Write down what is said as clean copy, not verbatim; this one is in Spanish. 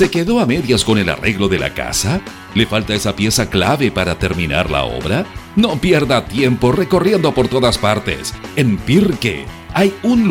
¿Se quedó a medias con el arreglo de la casa? ¿Le falta esa pieza clave para terminar la obra? No pierda tiempo recorriendo por todas partes. En Pirque hay un